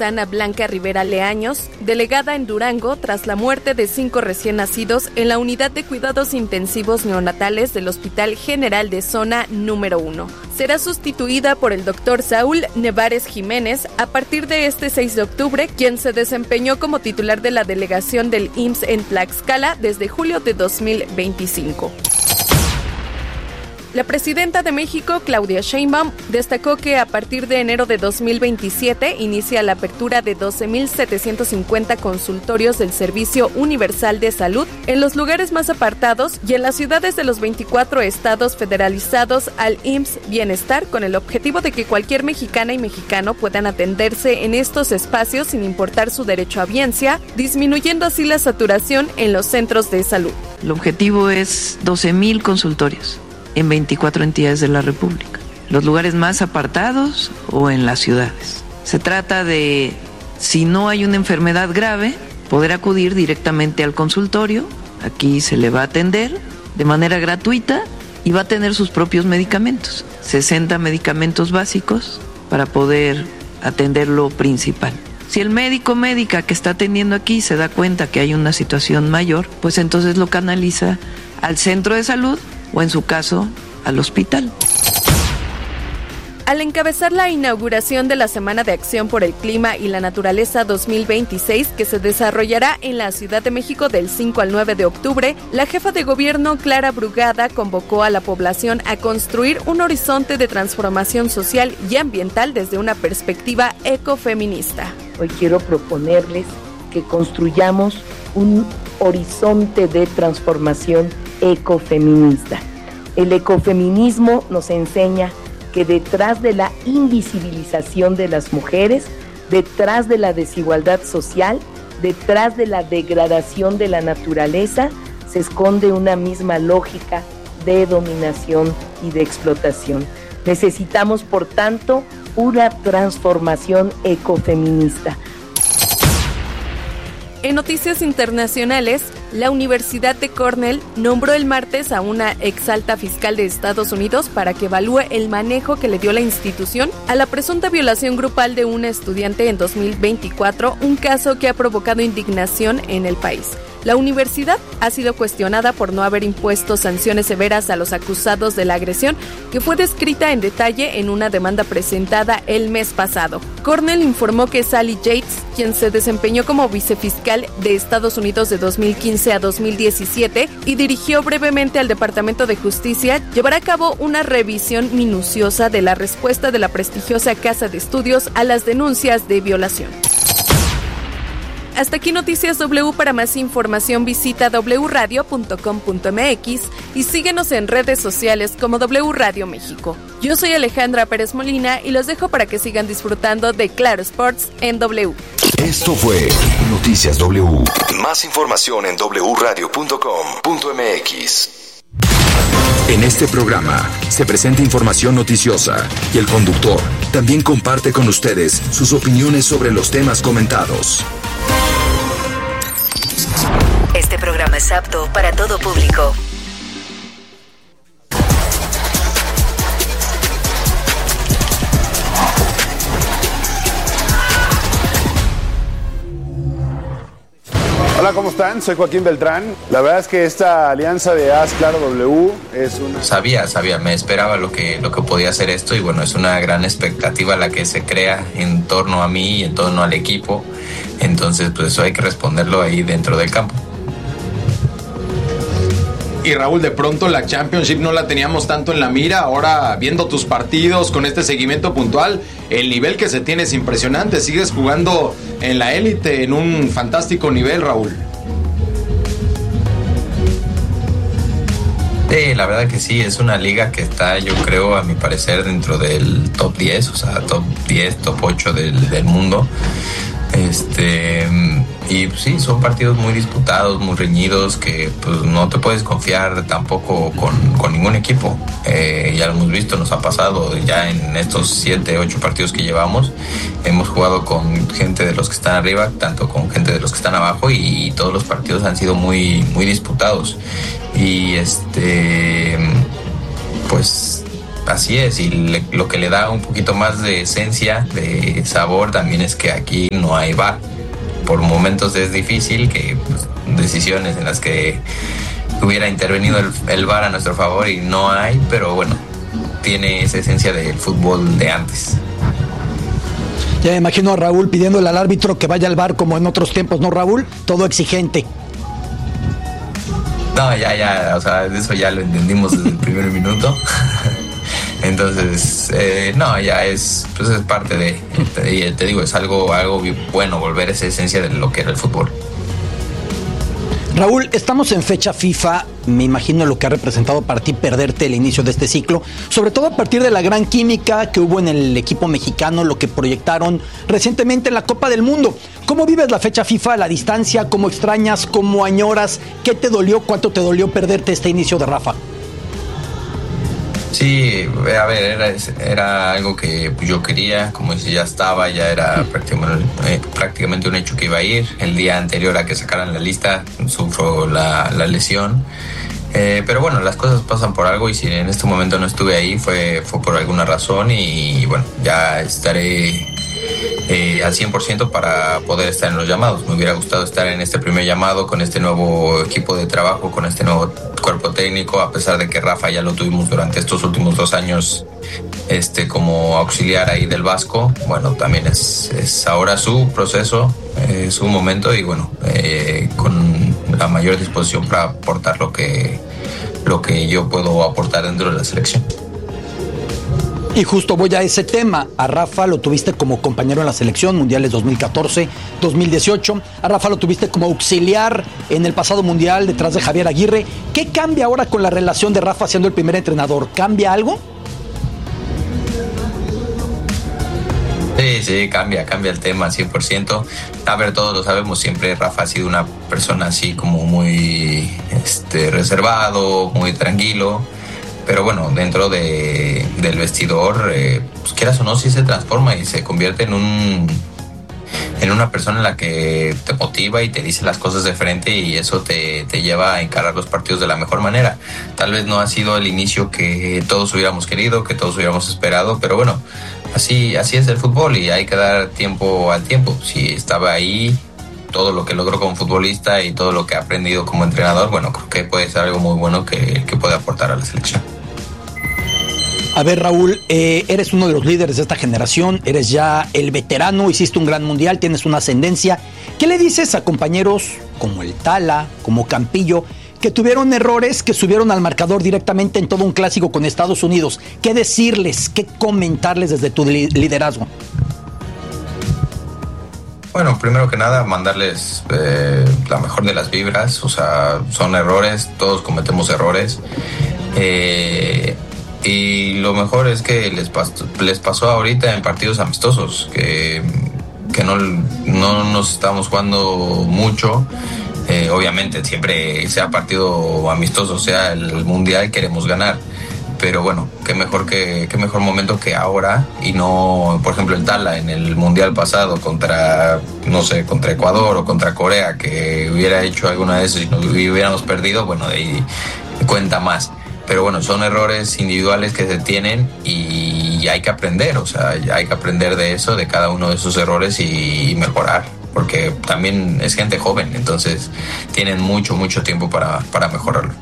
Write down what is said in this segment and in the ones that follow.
Susana Blanca Rivera Leaños, delegada en Durango tras la muerte de 5 recién nacidos en la unidad de cuidados intensivos neonatales del Hospital General de Zona número 1. Será sustituida por el doctor Saúl Nevares Jiménez a partir de este 6 de octubre, quien se desempeñó como titular de la delegación del IMSS en Tlaxcala desde julio de 2025. La presidenta de México, Claudia Sheinbaum, destacó que a partir de enero de 2027 inicia la apertura de 12,750 consultorios del Servicio Universal de Salud en los lugares más apartados y en las ciudades de los 24 estados federalizados al IMSS Bienestar, con el objetivo de que cualquier mexicana y mexicano puedan atenderse en estos espacios sin importar su derecho a biencia, disminuyendo así la saturación en los centros de salud. El objetivo es 12,000 consultorios en 24 entidades de la República, los lugares más apartados o en las ciudades. Se trata de, si no hay una enfermedad grave, poder acudir directamente al consultorio. Aquí se le va a atender de manera gratuita y va a tener sus propios medicamentos, 60 medicamentos básicos para poder atender lo principal. Si el médico o médica que está atendiendo aquí se da cuenta que hay una situación mayor, pues entonces lo canaliza al centro de salud o en su caso, al hospital. Al encabezar la inauguración de la Semana de Acción por el Clima y la Naturaleza 2026, que se desarrollará en la Ciudad de México del 5 al 9 de octubre, la jefa de gobierno, Clara Brugada, convocó a la población a construir un horizonte de transformación social y ambiental desde una perspectiva ecofeminista. Hoy quiero proponerles que construyamos un horizonte de transformación ecofeminista. El ecofeminismo nos enseña que detrás de la invisibilización de las mujeres, detrás de la desigualdad social, detrás de la degradación de la naturaleza, se esconde una misma lógica de dominación y de explotación. Necesitamos, por tanto, una transformación ecofeminista. En noticias internacionales, la Universidad de Cornell nombró el martes a una exalta fiscal de Estados Unidos para que evalúe el manejo que le dio la institución a la presunta violación grupal de una estudiante en 2024, un caso que ha provocado indignación en el país. La universidad ha sido cuestionada por no haber impuesto sanciones severas a los acusados de la agresión, que fue descrita en detalle en una demanda presentada el mes pasado. Cornell informó que Sally Yates, quien se desempeñó como vicefiscal de Estados Unidos de 2015 a 2017 y dirigió brevemente al Departamento de Justicia, llevará a cabo una revisión minuciosa de la respuesta de la prestigiosa casa de estudios a las denuncias de violación. Hasta aquí Noticias W. Para más información visita wradio.com.mx y síguenos en redes sociales como W Radio México. Yo soy Alejandra Pérez Molina y los dejo para que sigan disfrutando de Claro Sports en W. Esto fue Noticias W. Más información en wradio.com.mx. En este programa se presenta información noticiosa y el conductor también comparte con ustedes sus opiniones sobre los temas comentados. Este programa es apto para todo público. Hola, ¿cómo están? Soy Joaquín Beltrán. La verdad es que esta alianza de Haz Claro W es una... Sabía, me esperaba lo que podía hacer esto y bueno, es una gran expectativa la que se crea en torno a mí y en torno al equipo. Entonces, pues eso hay que responderlo ahí dentro del campo. Y Raúl, de pronto la Championship no la teníamos tanto en la mira. Ahora, viendo tus partidos con este seguimiento puntual, el nivel que se tiene es impresionante. Sigues jugando en la élite, en un fantástico nivel, Raúl. Sí, la verdad que sí, es una liga que está, yo creo, a mi parecer, dentro del top 10, o sea, top 10, top 8 del mundo. Y sí, son partidos muy disputados, muy reñidos, que pues no te puedes confiar tampoco con ningún equipo. Ya lo hemos visto, nos ha pasado ya en estos 7, 8 partidos que llevamos. Hemos jugado con gente de los que están arriba, tanto con gente de los que están abajo, y todos los partidos han sido muy, muy disputados. Y pues así es, y lo que le da un poquito más de esencia, de sabor, también es que aquí no hay VAR. Por momentos es difícil que decisiones en las que hubiera intervenido el VAR a nuestro favor y no hay, pero bueno, tiene esa esencia del fútbol de antes. Ya me imagino a Raúl pidiéndole al árbitro que vaya al VAR como en otros tiempos, ¿no, Raúl? Todo exigente. No, ya, o sea, eso ya lo entendimos desde el primer minuto. Entonces, no, ya es parte de, te digo, es algo bueno volver a esa esencia de lo que era el fútbol. Raúl, estamos en fecha FIFA, me imagino lo que ha representado para ti perderte el inicio de este ciclo, sobre todo a partir de la gran química que hubo en el equipo mexicano, lo que proyectaron recientemente en la Copa del Mundo. ¿Cómo vives la fecha FIFA a la distancia? ¿Cómo extrañas? ¿Cómo añoras? ¿Qué te dolió? ¿Cuánto te dolió perderte este inicio de Rafa? Sí, a ver, era algo que yo quería, como si ya estaba, ya era prácticamente un hecho que iba a ir. El día anterior a que sacaran la lista, sufro la lesión. Pero bueno, las cosas pasan por algo y si en este momento no estuve ahí fue por alguna razón y bueno, ya estaré al 100% para poder estar en los llamados. Me hubiera gustado estar en este primer llamado con este nuevo equipo de trabajo, con este nuevo cuerpo técnico, a pesar de que Rafa ya lo tuvimos durante estos últimos 2 años como auxiliar ahí del Vasco. Bueno, también es ahora su proceso, su momento y bueno, con la mayor disposición para aportar lo que yo puedo aportar dentro de la selección. Y justo voy a ese tema. A Rafa lo tuviste como compañero en la selección, mundiales 2014, 2018. A Rafa lo tuviste como auxiliar en el pasado mundial detrás de Javier Aguirre. ¿Qué cambia ahora con la relación de Rafa siendo el primer entrenador? ¿Cambia algo? Sí, cambia el tema 100%. A ver, todos lo sabemos, siempre Rafa ha sido una persona así como muy reservado, muy tranquilo. Pero bueno, dentro del vestidor, pues quieras o no, sí se transforma y se convierte en una persona en la que te motiva y te dice las cosas de frente y eso te lleva a encarar los partidos de la mejor manera. Tal vez no ha sido el inicio que todos hubiéramos querido, que todos hubiéramos esperado, pero bueno, así es el fútbol y hay que dar tiempo al tiempo. Si estaba ahí, todo lo que logró como futbolista y todo lo que ha aprendido como entrenador, bueno, creo que puede ser algo muy bueno que puede aportar a la selección. A ver, Raúl, eres uno de los líderes de esta generación, eres ya el veterano, hiciste un gran mundial, tienes una ascendencia. ¿Qué le dices a compañeros como el Tala, como Campillo, que tuvieron errores, que subieron al marcador directamente en todo un clásico con Estados Unidos? ¿Qué decirles, qué comentarles desde tu liderazgo? Bueno, primero que nada, mandarles la mejor de las vibras. O sea, son errores, todos cometemos errores. Y lo mejor es que les pasó ahorita en partidos amistosos, que no nos estamos jugando mucho. Obviamente, siempre sea partido amistoso, sea el mundial, queremos ganar. Pero bueno, qué mejor momento que ahora y no, por ejemplo, el Tala en el mundial pasado contra Ecuador o contra Corea, que hubiera hecho alguna de esas y hubiéramos perdido, bueno, de ahí cuenta más. Pero bueno, son errores individuales que se tienen y hay que aprender, o sea, hay que aprender de eso, de cada uno de esos errores y mejorar, porque también es gente joven, entonces tienen mucho tiempo para mejorarlo.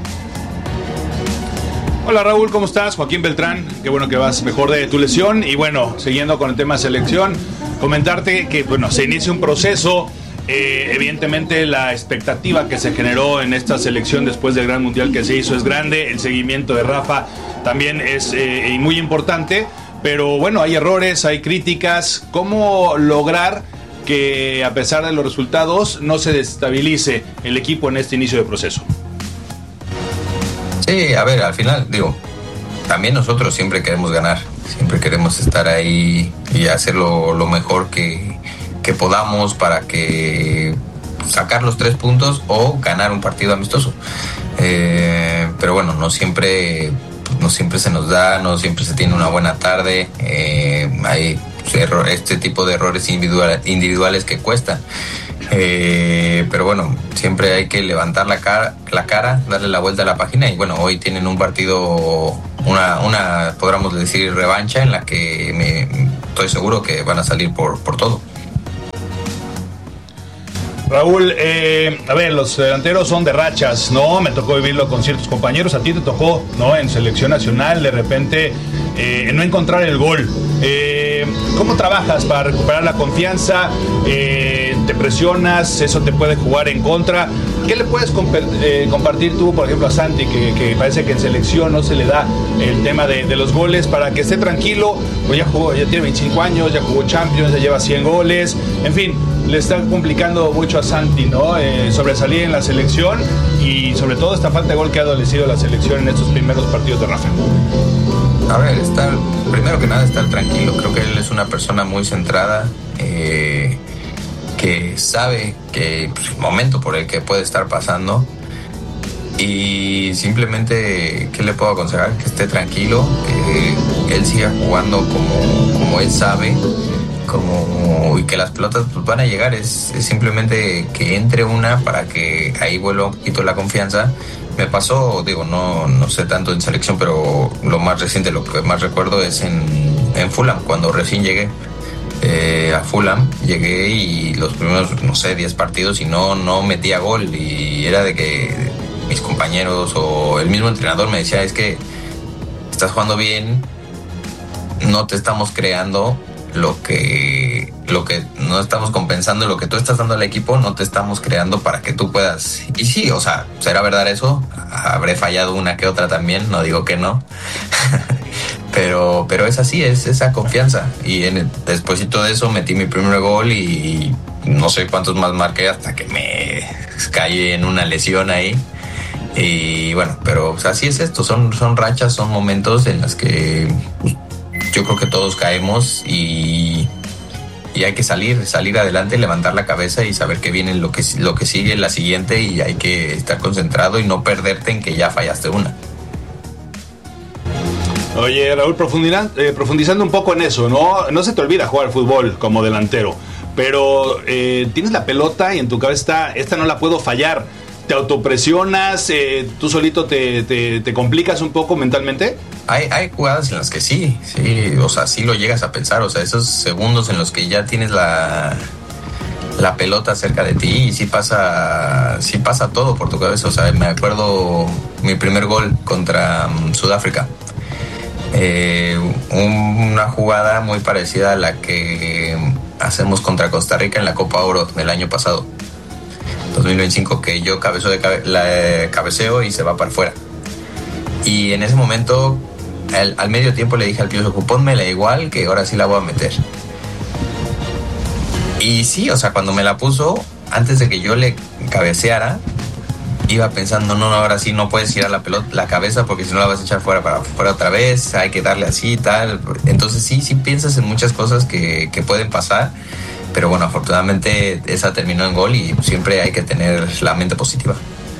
Hola Raúl, ¿cómo estás? Joaquín Beltrán, qué bueno que vas mejor de tu lesión. Y bueno, siguiendo con el tema selección, comentarte que bueno, se inicia un proceso. Evidentemente la expectativa que se generó en esta selección después del gran mundial que se hizo es grande. El seguimiento de Rafa también es muy importante. Pero bueno, hay errores, hay críticas. ¿Cómo lograr que a pesar de los resultados no se desestabilice el equipo en este inicio de proceso? Sí, a ver, al final, digo, también nosotros siempre queremos ganar, siempre queremos estar ahí y hacerlo lo mejor que podamos para que sacar los 3 puntos o ganar un partido amistoso. Pero bueno, no siempre se nos da, no siempre se tiene una buena tarde, hay este tipo de errores individuales que cuestan. Pero bueno, siempre hay que levantar la cara, darle la vuelta a la página y bueno, hoy tienen un partido una podríamos decir, revancha en la que estoy seguro que van a salir por todo. Raúl, a ver, los delanteros son de rachas, ¿no? Me tocó vivirlo con ciertos compañeros. A ti te tocó, ¿no? En selección nacional, de repente, no encontrar el gol. ¿Cómo trabajas para recuperar la confianza? ¿Te presionas? ¿Eso te puede jugar en contra? ¿Qué le puedes compartir tú, por ejemplo, a Santi, que parece que en selección no se le da el tema de los goles, para que esté tranquilo? Pues ya jugó, ya tiene 25 años, ya jugó Champions, ya lleva 100 goles, en fin, le está complicando mucho a Santi, ¿no? Sobresalir en la selección y sobre todo esta falta de gol que ha adolecido la selección en estos primeros partidos de Rafa. A ver, primero que nada, estar tranquilo. Creo que él es una persona muy centrada, que sabe que el momento por el que puede estar pasando, y simplemente, ¿qué le puedo aconsejar? Que esté tranquilo, que él siga jugando como él sabe, y que las pelotas pues van a llegar. Es simplemente que entre una para que ahí vuelva un poquito la confianza. Me pasó, digo, no sé tanto en selección, pero lo más reciente, lo que más recuerdo es en Fulham, cuando recién llegué a Fulham. Llegué y los primeros, no sé, 10 partidos y no metía gol, y era de que mis compañeros o el mismo entrenador me decía: es que estás jugando bien, no te estamos creando lo que no estamos compensando, lo que tú estás dando al equipo no te estamos creando para que tú puedas. Y sí, o sea, ¿será verdad eso? Habré fallado una que otra también, no digo que no. pero es así, es esa confianza. Y despuésito de eso metí mi primer gol y no sé cuántos más marqué hasta que me caí en una lesión ahí. Y bueno, pero o sea, así es esto, son rachas, son momentos en los que pues, yo creo que todos caemos y hay que salir adelante, levantar la cabeza y saber que viene lo que sigue, la siguiente, y hay que estar concentrado y no perderte en que ya fallaste una. Oye, Raúl, profundizando un poco en eso, no se te olvida jugar fútbol como delantero, pero tienes la pelota y en tu cabeza esta no la puedo fallar. ¿Te autopresionas? ¿Tú solito te complicas un poco mentalmente? Hay jugadas en las que sí, o sea, sí lo llegas a pensar, o sea, esos segundos en los que ya tienes la pelota cerca de ti y sí pasa todo por tu cabeza. O sea, me acuerdo mi primer gol contra Sudáfrica, una jugada muy parecida a la que hacemos contra Costa Rica en la Copa Oro del año pasado, 2025, que yo cabeceo y se va para afuera. Y en ese momento, al medio tiempo, le dije al Piojo: pónmela igual, que ahora sí la voy a meter. Y sí, o sea, cuando me la puso, antes de que yo le cabeceara, iba pensando: no, ahora sí no puedes ir a la cabeza, porque si no la vas a echar fuera otra vez, hay que darle así y tal. Entonces sí piensas en muchas cosas que pueden pasar. Pero bueno, afortunadamente esa terminó en gol y siempre hay que tener la mente positiva.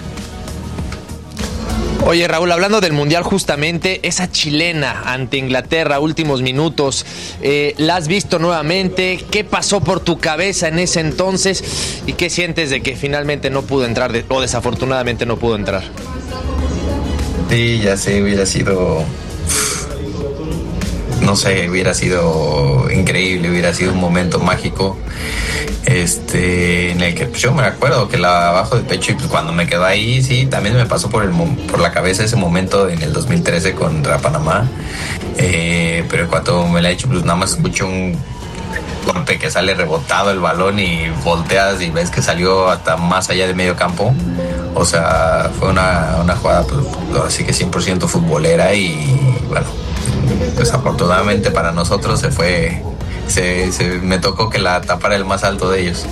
Oye, Raúl, hablando del Mundial, justamente, esa chilena ante Inglaterra, últimos minutos, ¿la has visto nuevamente? ¿Qué pasó por tu cabeza en ese entonces? ¿Y qué sientes de que finalmente no pudo entrar, o desafortunadamente no pudo entrar? Sí, ya sé, hubiera sido... No sé, hubiera sido increíble, hubiera sido un momento mágico, en el que pues, yo me acuerdo que la bajo de pecho, y pues, cuando me quedó ahí, sí, también me pasó por la cabeza ese momento en el 2013 contra Panamá, pero cuando me la he hecho, pues nada más escucho un golpe que sale rebotado el balón y volteas y ves que salió hasta más allá de medio campo. O sea, fue una jugada, pues, así que 100% futbolera, y bueno, desafortunadamente para nosotros me tocó que la tapara el más alto de ellos.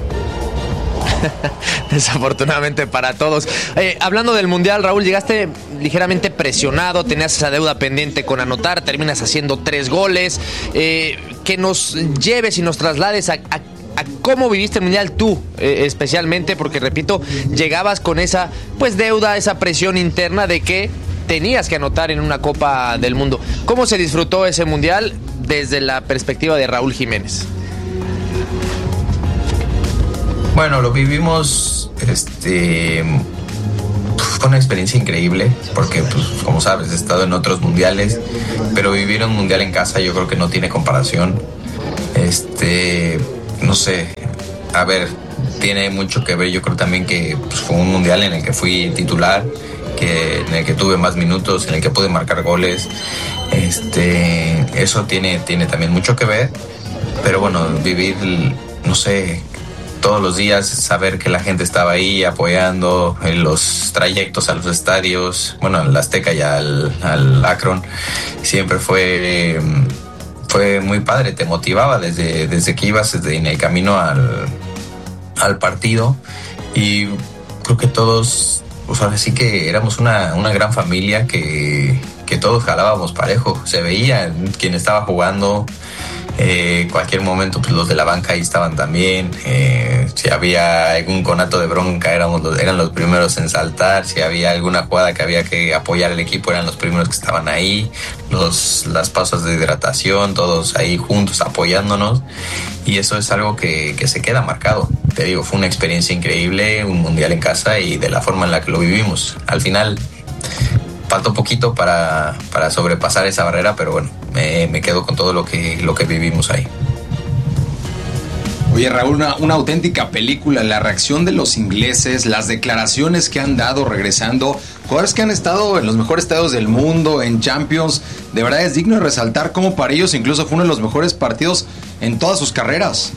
Desafortunadamente para todos. Hablando del Mundial, Raúl, llegaste ligeramente presionado, tenías esa deuda pendiente con anotar, terminas haciendo 3 goles. Que nos lleves y nos traslades a cómo viviste el Mundial tú, especialmente, porque repito, llegabas con esa deuda, esa presión interna de que tenías que anotar en una Copa del Mundo. ¿Cómo se disfrutó ese Mundial desde la perspectiva de Raúl Jiménez? Bueno, lo vivimos fue una experiencia increíble, porque pues como sabes, he estado en otros mundiales, pero vivir un mundial en casa yo creo que no tiene comparación. No sé, a ver, tiene mucho que ver. Yo creo también que pues, fue un mundial en el que fui titular, en el que tuve más minutos, en el que pude marcar goles. Eso tiene también mucho que ver, pero bueno, vivir, no sé, todos los días, saber que la gente estaba ahí apoyando en los trayectos a los estadios, bueno, al Azteca y al Akron, siempre fue muy padre, te motivaba desde que ibas en el camino al partido, y creo que todos, pues ahora sí que éramos una gran familia que todos jalábamos parejo, se veía quién estaba jugando. Cualquier momento pues los de la banca ahí estaban también, si había algún conato de bronca eran los primeros en saltar, si había alguna jugada que había que apoyar al equipo eran los primeros que estaban ahí, las pausas de hidratación, todos ahí juntos apoyándonos, y eso es algo que se queda marcado. Te digo, fue una experiencia increíble, un mundial en casa, y de la forma en la que lo vivimos. Al final faltó poquito para sobrepasar esa barrera, pero bueno, me quedo con todo lo que vivimos ahí. Oye, Raúl, una auténtica película, la reacción de los ingleses, las declaraciones que han dado regresando, jugadores que han estado en los mejores estadios del mundo, en Champions. De verdad es digno de resaltar cómo para ellos incluso fue uno de los mejores partidos en todas sus carreras.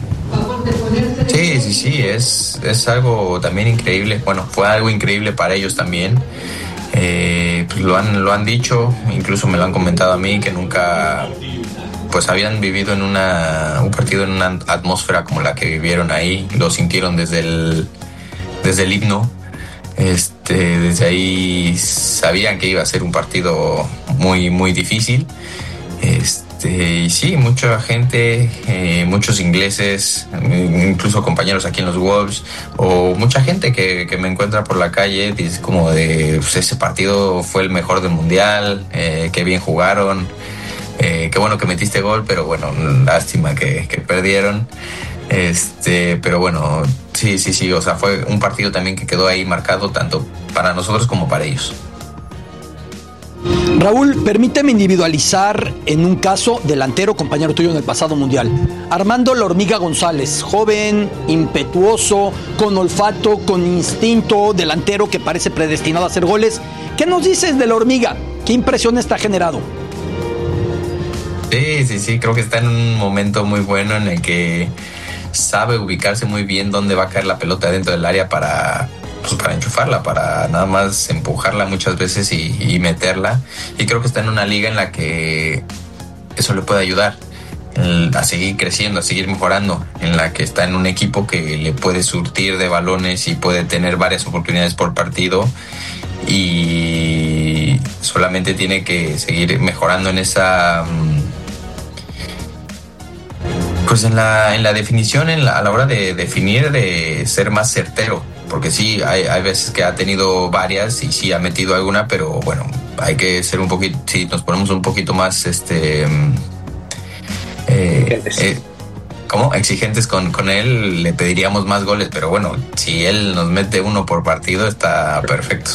Sí, es algo también increíble. Bueno, fue algo increíble para ellos también. Pues lo han dicho, incluso me lo han comentado a mí, que nunca pues habían vivido en un partido en una atmósfera como la que vivieron ahí. Lo sintieron desde el himno. Desde ahí sabían que iba a ser un partido muy, muy difícil. Y sí, mucha gente, muchos ingleses, incluso compañeros aquí en los Wolves, o mucha gente que me encuentra por la calle, dice como de, pues ese partido fue el mejor del mundial, qué bien jugaron, qué bueno que metiste gol, pero bueno, lástima que perdieron. Pero bueno, sí, o sea, fue un partido también que quedó ahí marcado tanto para nosotros como para ellos. Raúl, permíteme individualizar en un caso delantero, compañero tuyo en el pasado mundial. Armando La Hormiga González, joven, impetuoso, con olfato, con instinto, delantero que parece predestinado a hacer goles. ¿Qué nos dices de La Hormiga? ¿Qué impresión te ha generado? Sí, creo que está en un momento muy bueno en el que sabe ubicarse muy bien dónde va a caer la pelota dentro del área para enchufarla, para nada más empujarla muchas veces y meterla. Y creo que está en una liga en la que eso le puede ayudar a seguir creciendo, a seguir mejorando, en la que está en un equipo que le puede surtir de balones y puede tener varias oportunidades por partido, y solamente tiene que seguir mejorando en esa... Pues en la definición, a la hora de definir, de ser más certero. Porque sí, hay veces que ha tenido varias y sí ha metido alguna, pero bueno, hay que ser un poquito, si nos ponemos un poquito más exigentes con él, le pediríamos más goles, pero bueno, si él nos mete uno por partido, está perfecto.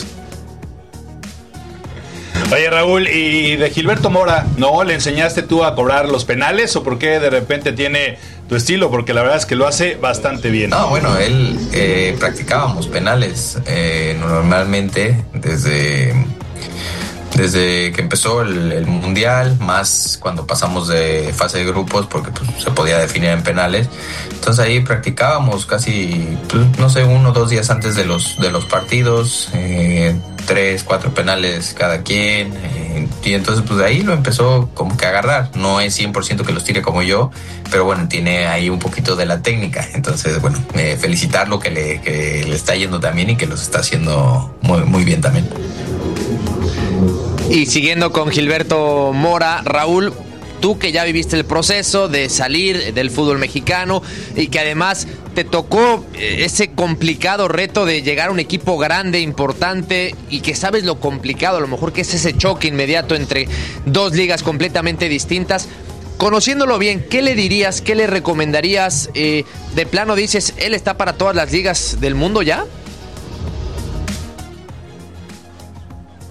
Oye, Raúl, ¿y de Gilberto Mora, no le enseñaste tú a cobrar los penales, o por qué de repente tiene tu estilo? Porque la verdad es que lo hace bastante bien. No, bueno, él practicábamos penales normalmente desde que empezó el mundial, más cuando pasamos de fase de grupos, porque pues, se podía definir en penales. Entonces ahí practicábamos casi, pues, no sé, 1 o 2 días antes de los partidos, 3, 4 penales cada quien, y entonces pues de ahí lo empezó como que a agarrar. No es 100% que los tire como yo, pero bueno, tiene ahí un poquito de la técnica. Entonces bueno, felicitarlo que le está yendo también y que los está haciendo muy, muy bien también. Y siguiendo con Gilberto Mora, Raúl, tú que ya viviste el proceso de salir del fútbol mexicano y que además te tocó ese complicado reto de llegar a un equipo grande, importante, y que sabes lo complicado, a lo mejor que es ese choque inmediato entre 2 ligas completamente distintas. Conociéndolo bien, ¿qué le dirías, qué le recomendarías? ¿De plano dices, él está para todas las ligas del mundo ya?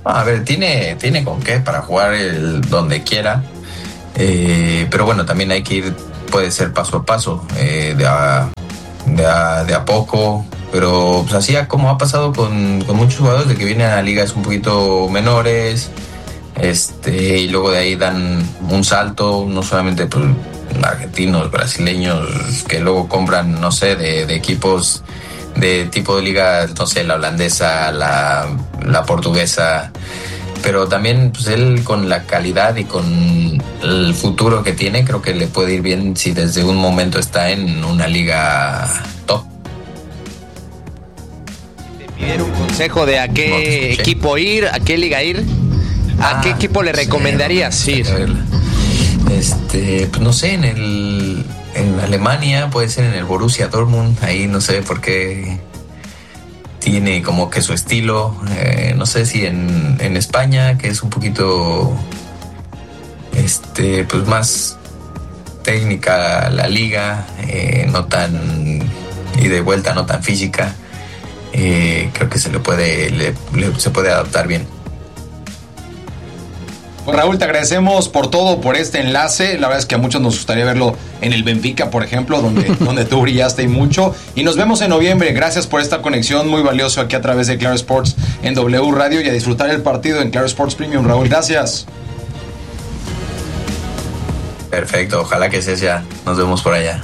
A ver, tiene con qué para jugar donde quiera. Pero bueno, también hay que ir, puede ser paso a paso, de a poco. Pero pues así como ha pasado con muchos jugadores de que vienen a ligas un poquito menores, y luego de ahí dan un salto, no solamente pues, argentinos, brasileños, que luego compran, no sé, de equipos de tipo de liga, no sé, la holandesa, la portuguesa, pero también pues él con la calidad y con el futuro que tiene, creo que le puede ir bien si desde un momento está en una liga top. ¿Te pidieron un consejo de a qué equipo ir, a qué liga ir? ¿A qué equipo le recomendarías ir? Pues no sé, en Alemania, puede ser en el Borussia Dortmund, ahí no sé por qué tiene como que su estilo, no sé si en España, que es un poquito pues más técnica la liga, no tan ida y vuelta, no tan física, creo que se puede adaptar bien. Raúl, te agradecemos por todo, por este enlace. La verdad es que a muchos nos gustaría verlo en el Benfica, por ejemplo, donde tú brillaste y mucho. Y nos vemos en noviembre. Gracias por esta conexión muy valiosa aquí a través de Claro Sports en W Radio, y a disfrutar el partido en Claro Sports Premium. Raúl, gracias. Perfecto, ojalá que sea ya. Nos vemos por allá.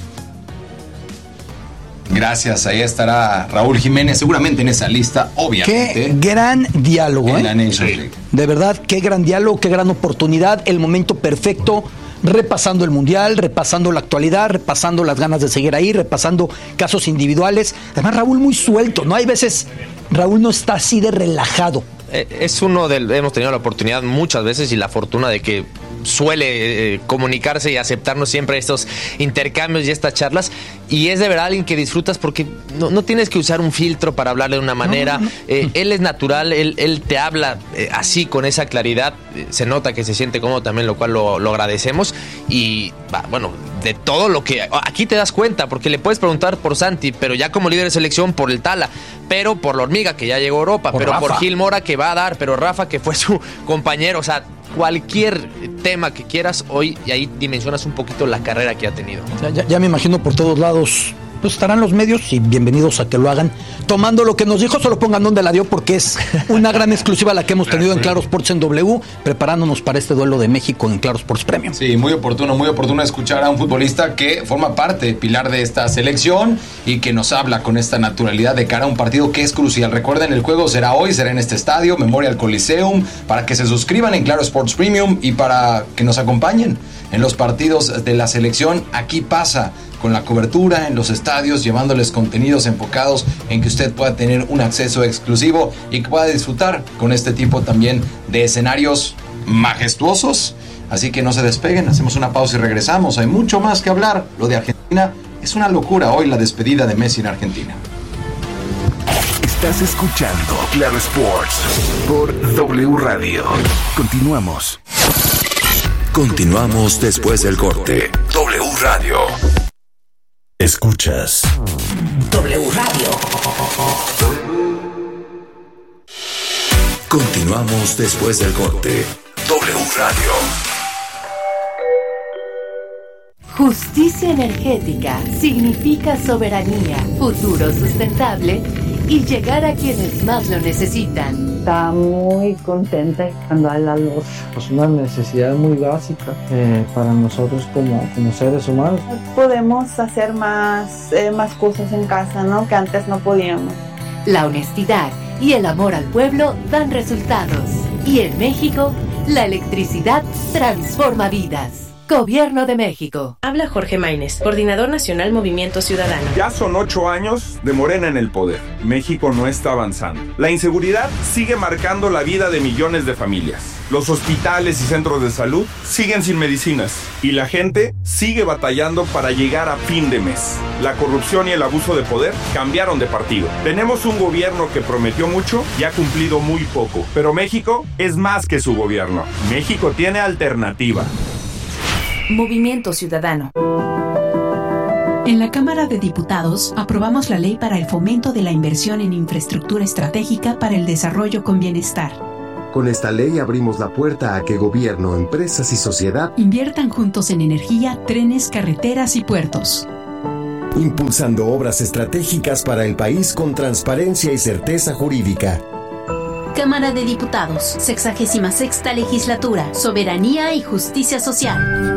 Gracias, ahí estará Raúl Jiménez, seguramente en esa lista, obviamente. Qué gran diálogo, en la Nations League. De verdad, qué gran diálogo, qué gran oportunidad, el momento perfecto, repasando el Mundial, repasando la actualidad, repasando las ganas de seguir ahí, repasando casos individuales. Además, Raúl muy suelto, ¿no? Hay veces, Raúl no está así de relajado. Hemos tenido la oportunidad muchas veces y la fortuna de que suele comunicarse y aceptarnos siempre estos intercambios y estas charlas, y es de verdad alguien que disfrutas porque no tienes que usar un filtro para hablarle de una manera. Él es natural, él te habla así, con esa claridad, se nota que se siente cómodo también, lo cual lo agradecemos. Y bueno, de todo lo que aquí te das cuenta, porque le puedes preguntar por Santi, pero ya como líder de selección, por el Tala, pero por la Hormiga, que ya llegó a Europa, pero Rafa, por Gil Mora, que va a dar, pero Rafa, que fue su compañero, o sea, cualquier tema que quieras hoy, y ahí dimensionas un poquito la carrera que ha tenido. Ya me imagino por todos lados, pues estarán los medios, y bienvenidos a que lo hagan, tomando lo que nos dijo. Solo pongan dónde la dio, porque es una gran exclusiva la que hemos tenido en Claro Sports en W, preparándonos para este duelo de México en Claro Sports Premium. Sí, muy oportuno escuchar a un futbolista que forma parte, pilar de esta selección, y que nos habla con esta naturalidad de cara a un partido que es crucial. Recuerden, el juego será hoy, será en este estadio, Memorial Coliseum, para que se suscriban en Claro Sports Premium y para que nos acompañen en los partidos de la selección. Aquí pasa, con la cobertura en los estadios, llevándoles contenidos enfocados en que usted pueda tener un acceso exclusivo y que pueda disfrutar con este tipo también de escenarios majestuosos. Así que no se despeguen, hacemos una pausa y regresamos. Hay mucho más que hablar. Lo de Argentina es una locura. Hoy la despedida de Messi en Argentina. Estás escuchando Claro Sports por W Radio. Continuamos después del corte. W Radio. Escuchas W Radio. Continuamos después del corte. W Radio. Justicia energética significa soberanía, futuro sustentable y llegar a quienes más lo necesitan. Está muy contenta cuando hay la luz. Es una necesidad muy básica para nosotros como seres humanos. Podemos hacer más cosas en casa, ¿no? Que antes no podíamos. La honestidad y el amor al pueblo dan resultados. Y en México, la electricidad transforma vidas. Gobierno de México. Habla Jorge Maínez, Coordinador Nacional Movimiento Ciudadano. Ya son 8 años de Morena en el poder. México no está avanzando. La inseguridad sigue marcando la vida de millones de familias. Los hospitales y centros de salud siguen sin medicinas. Y la gente sigue batallando para llegar a fin de mes. La corrupción y el abuso de poder cambiaron de partido. Tenemos un gobierno que prometió mucho y ha cumplido muy poco. Pero México es más que su gobierno. México tiene alternativa. Movimiento Ciudadano. En la Cámara de Diputados aprobamos la ley para el fomento de la inversión en infraestructura estratégica para el desarrollo con bienestar. Con esta ley abrimos la puerta a que gobierno, empresas y sociedad inviertan juntos en energía, trenes, carreteras y puertos. Impulsando obras estratégicas para el país con transparencia y certeza jurídica. Cámara de Diputados, 66ª Legislatura, Soberanía y Justicia Social.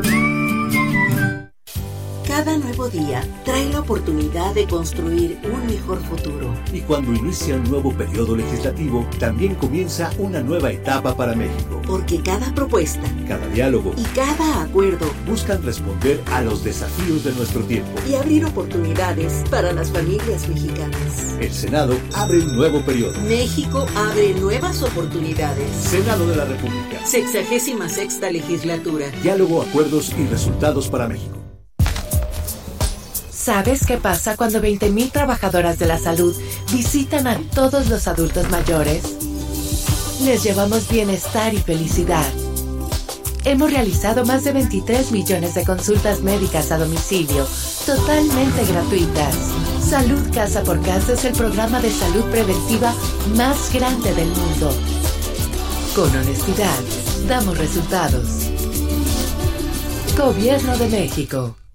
Cada nuevo día trae la oportunidad de construir un mejor futuro. Y cuando inicia un nuevo periodo legislativo, también comienza una nueva etapa para México. Porque cada propuesta, cada diálogo y cada acuerdo buscan responder a los desafíos de nuestro tiempo y abrir oportunidades para las familias mexicanas. El Senado abre un nuevo periodo. México abre nuevas oportunidades. Senado de la República. 66ª Legislatura. Diálogo, acuerdos y resultados para México. ¿Sabes qué pasa cuando 20,000 trabajadoras de la salud visitan a todos los adultos mayores? Les llevamos bienestar y felicidad. Hemos realizado más de 23 millones de consultas médicas a domicilio, totalmente gratuitas. Salud Casa por Casa es el programa de salud preventiva más grande del mundo. Con honestidad, damos resultados. Gobierno de México.